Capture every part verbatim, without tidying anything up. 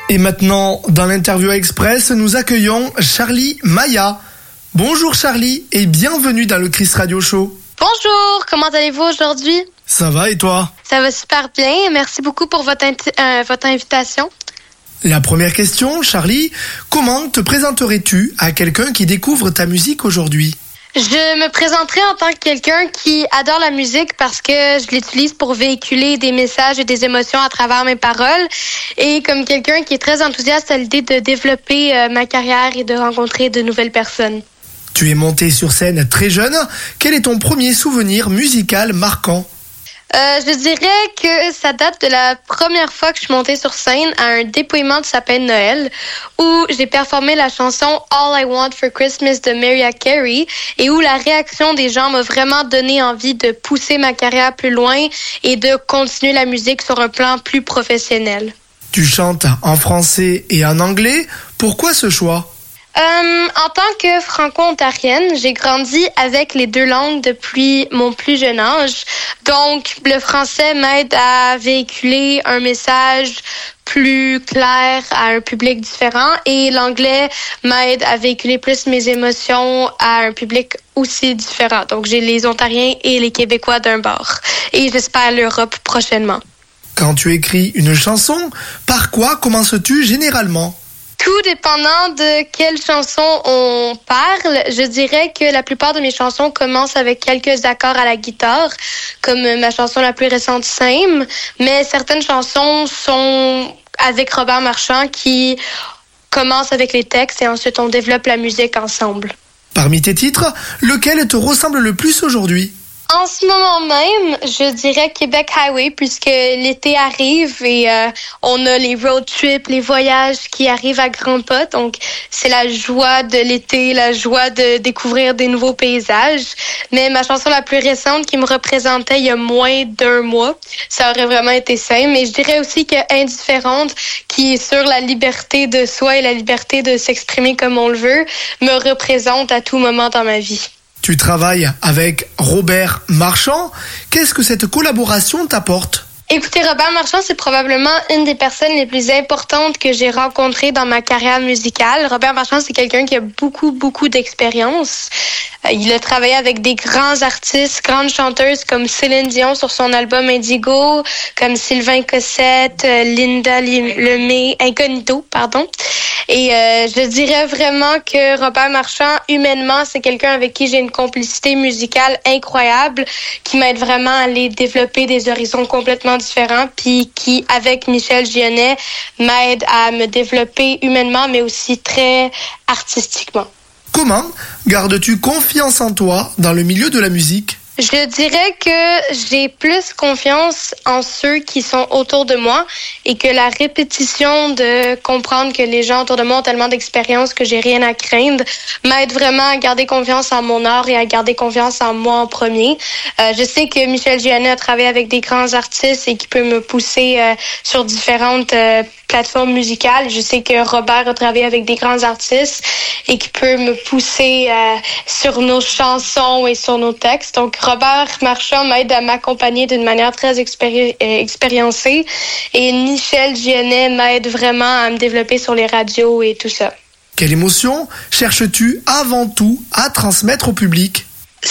Et maintenant, dans l'interview express, nous accueillons Charlie Maya. Bonjour Charlie et bienvenue dans le Chris Radio Show. Bonjour, comment allez-vous aujourd'hui? Ça va et toi? Ça va super bien, merci beaucoup pour votre, inti- euh, votre invitation. La première question, Charlie, comment te présenterais-tu à quelqu'un qui découvre ta musique aujourd'hui? Je me présenterai en tant que quelqu'un qui adore la musique parce que je l'utilise pour véhiculer des messages et des émotions à travers mes paroles et comme quelqu'un qui est très enthousiaste à l'idée de développer euh, ma carrière et de rencontrer de nouvelles personnes. Tu es monté sur scène très jeune. Quel est ton premier souvenir musical marquant? Euh, je dirais que ça date de la première fois que je suis montée sur scène à un dépouillement de sapin de Noël où j'ai performé la chanson All I Want for Christmas de Mariah Carey et où la réaction des gens m'a vraiment donné envie de pousser ma carrière plus loin et de continuer la musique sur un plan plus professionnel. Tu chantes en français et en anglais. Pourquoi ce choix? Euh, en tant que franco-ontarienne, j'ai grandi avec les deux langues depuis mon plus jeune âge. Donc, le français m'aide à véhiculer un message plus clair à un public différent et l'anglais m'aide à véhiculer plus mes émotions à un public aussi différent. Donc, j'ai les Ontariens et les Québécois d'un bord. Et j'espère l'Europe prochainement. Quand tu écris une chanson, par quoi commences-tu généralement? Tout dépendant de quelle chanson on parle, je dirais que la plupart de mes chansons commencent avec quelques accords à la guitare, comme ma chanson la plus récente, Same, mais certaines chansons sont avec Robert Marchand qui commencent avec les textes et ensuite on développe la musique ensemble. Parmi tes titres, lequel te ressemble le plus aujourd'hui? En ce moment même, je dirais Québec Highway puisque l'été arrive et euh, on a les road trips, les voyages qui arrivent à grands pas. Donc, c'est la joie de l'été, la joie de découvrir des nouveaux paysages. Mais ma chanson la plus récente qui me représentait il y a moins d'un mois, ça aurait vraiment été simple. Mais je dirais aussi que Indifférente, qui est sur la liberté de soi et la liberté de s'exprimer comme on le veut, me représente à tout moment dans ma vie. Tu travailles avec Robert Marchand. Qu'est-ce que cette collaboration t'apporte? Écoutez, Robert Marchand, c'est probablement une des personnes les plus importantes que j'ai rencontrées dans ma carrière musicale. Robert Marchand, c'est quelqu'un qui a beaucoup, beaucoup d'expérience. Il a travaillé avec des grands artistes, grandes chanteuses comme Céline Dion sur son album Indigo, comme Sylvain Cossette, Linda Lemay, Incognito, pardon. Et euh, je dirais vraiment que Robert Marchand, humainement, c'est quelqu'un avec qui j'ai une complicité musicale incroyable, qui m'aide vraiment à aller développer des horizons complètement différents, puis qui, avec Michel Gionnet, m'aide à me développer humainement, mais aussi très artistiquement. Comment gardes-tu confiance en toi dans le milieu de la musique? Je dirais que j'ai plus confiance en ceux qui sont autour de moi et que la répétition de comprendre que les gens autour de moi ont tellement d'expérience que j'ai rien à craindre m'aide vraiment à garder confiance en mon art et à garder confiance en moi en premier. Euh, je sais que Michel Gionnet a travaillé avec des grands artistes et qui peut me pousser euh, sur différentes euh, plateformes musicales. Je sais que Robert a travaillé avec des grands artistes et qui peut me pousser euh, sur nos chansons et sur nos textes. Donc, Robert Marchand m'aide à m'accompagner d'une manière très expéri- euh, expériencée et Michel Gionnet m'aide vraiment à me développer sur les radios et tout ça. Quelle émotion cherches-tu avant tout à transmettre au public?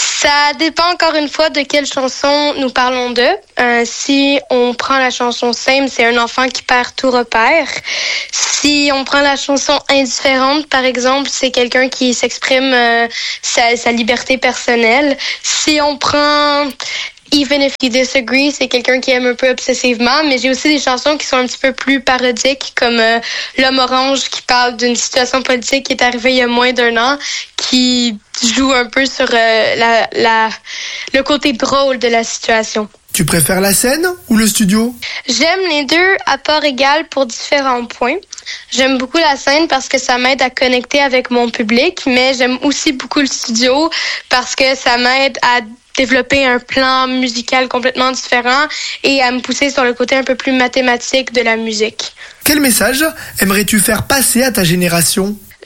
Ça dépend encore une fois de quelle chanson nous parlons d'eux. Euh, si on prend la chanson Same, c'est un enfant qui perd tout repère. Si on prend la chanson Indifférente, par exemple, c'est quelqu'un qui s'exprime euh, sa, sa liberté personnelle. Si on prend Even If You Disagree, c'est quelqu'un qui aime un peu obsessivement, mais j'ai aussi des chansons qui sont un petit peu plus parodiques, comme euh, L'Homme Orange, qui parle d'une situation politique qui est arrivée il y a moins d'un an, qui joue un peu sur euh, la, la, le côté drôle de la situation. Tu préfères la scène ou le studio? J'aime les deux à part égale pour différents points. J'aime beaucoup la scène parce que ça m'aide à connecter avec mon public, mais j'aime aussi beaucoup le studio parce que ça m'aide à développer un plan musical complètement différent et à me pousser sur le côté un peu plus mathématique de la musique. Quel message aimerais-tu faire passer à ta génération?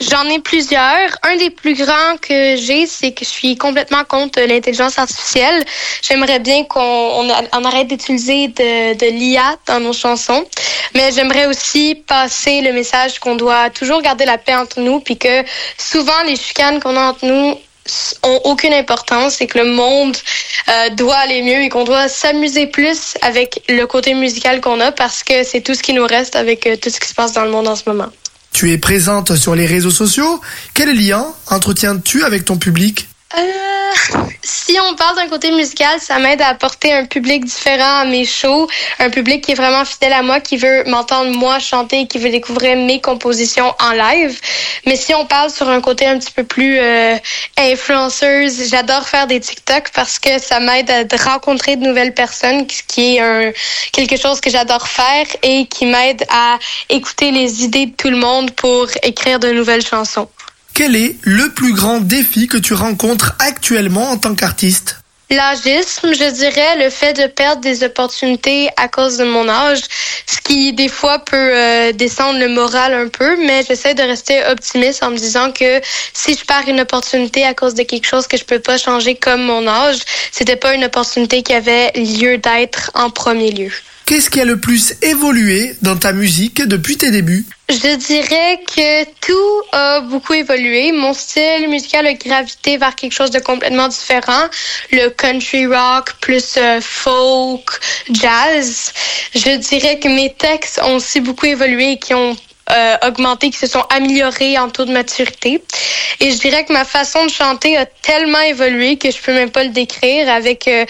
J'en ai plusieurs. Un des plus grands que j'ai, c'est que je suis complètement contre l'intelligence artificielle. J'aimerais bien qu'on on, on arrête d'utiliser de, de l'I A dans nos chansons. Mais j'aimerais aussi passer le message qu'on doit toujours garder la paix entre nous, puis que souvent les chicanes qu'on a entre nous ont aucune importance et que le monde euh, doit aller mieux et qu'on doit s'amuser plus avec le côté musical qu'on a parce que c'est tout ce qui nous reste avec euh, tout ce qui se passe dans le monde en ce moment. Tu es présente sur les réseaux sociaux. Quel lien entretiens-tu avec ton public? Euh, si on parle d'un côté musical, ça m'aide à apporter un public différent à mes shows, un public qui est vraiment fidèle à moi, qui veut m'entendre moi chanter, qui veut découvrir mes compositions en live. Mais si on parle sur un côté un petit peu plus euh, influenceuse, j'adore faire des TikTok parce que ça m'aide à rencontrer de nouvelles personnes, ce qui est un, quelque chose que j'adore faire et qui m'aide à écouter les idées de tout le monde pour écrire de nouvelles chansons. Quel est le plus grand défi que tu rencontres actuellement en tant qu'artiste? L'agisme, je dirais, le fait de perdre des opportunités à cause de mon âge, ce qui des fois peut euh, descendre le moral un peu, mais j'essaie de rester optimiste en me disant que si je perds une opportunité à cause de quelque chose que je peux pas changer comme mon âge, c'était pas une opportunité qui avait lieu d'être en premier lieu. Qu'est-ce qui a le plus évolué dans ta musique depuis tes débuts? Je dirais que tout a beaucoup évolué. Mon style musical a gravité vers quelque chose de complètement différent. Le country rock plus euh, folk, jazz. Je dirais que mes textes ont aussi beaucoup évolué et qui ont Euh, augmenté, qui se sont améliorés en taux de maturité. Et je dirais que ma façon de chanter a tellement évolué que je peux même pas le décrire avec euh,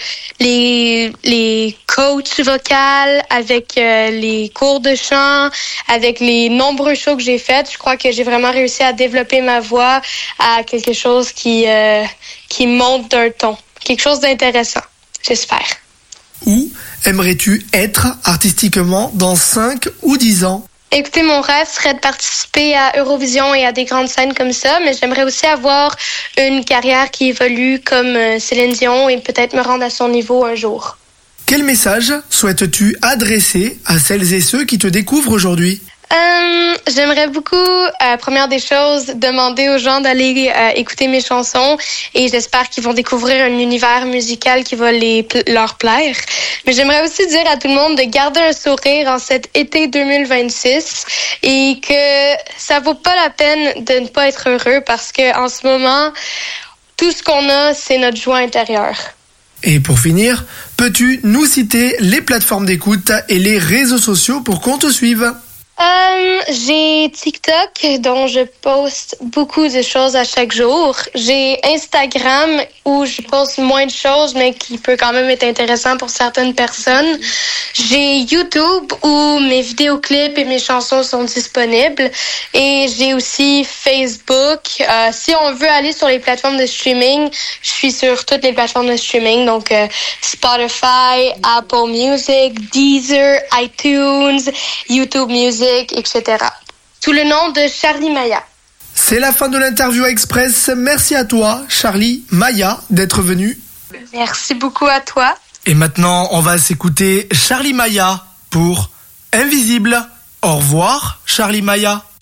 les les coachs vocales, avec euh, les cours de chant, avec les nombreux shows que j'ai faits. Je crois que j'ai vraiment réussi à développer ma voix à quelque chose qui euh, qui monte d'un ton, quelque chose d'intéressant, j'espère. Où aimerais-tu être artistiquement dans cinq ou dix ans? Écoutez, mon rêve serait de participer à Eurovision et à des grandes scènes comme ça, mais j'aimerais aussi avoir une carrière qui évolue comme Céline Dion et peut-être me rendre à son niveau un jour. Quel message souhaites-tu adresser à celles et ceux qui te découvrent aujourd'hui? Euh, j'aimerais beaucoup, euh, première des choses, demander aux gens d'aller euh, écouter mes chansons et j'espère qu'ils vont découvrir un univers musical qui va les, leur plaire. Mais j'aimerais aussi dire à tout le monde de garder un sourire en cet été deux mille vingt-six et que ça vaut pas la peine de ne pas être heureux parce que en ce moment, tout ce qu'on a, c'est notre joie intérieure. Et pour finir, peux-tu nous citer les plateformes d'écoute et les réseaux sociaux pour qu'on te suive? Euh, j'ai TikTok dont je poste beaucoup de choses à chaque jour. J'ai Instagram où je poste moins de choses mais qui peut quand même être intéressant pour certaines personnes. J'ai YouTube où mes vidéoclips et mes chansons sont disponibles. Et j'ai aussi Facebook. Euh, si on veut aller sur les plateformes de streaming, je suis sur toutes les plateformes de streaming. Donc euh, Spotify, Apple Music, Deezer, iTunes, YouTube Music, et cetera. Sous le nom de Charlie Maya. C'est la fin de l'interview express. Merci à toi, Charlie Maya, d'être venu. Merci beaucoup à toi. Et maintenant, on va s'écouter Charlie Maya pour Invisible. Au revoir, Charlie Maya.